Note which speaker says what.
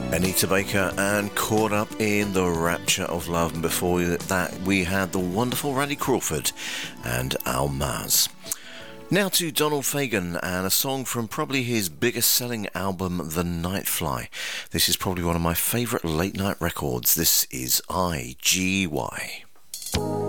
Speaker 1: Anita Baker and Caught Up in the Rapture of Love. And before that, we had the wonderful Randy Crawford and Almaz. Now to Donald Fagen and a song from probably his biggest selling album, The Nightfly. This is probably one of my favourite late night records. This is IGY.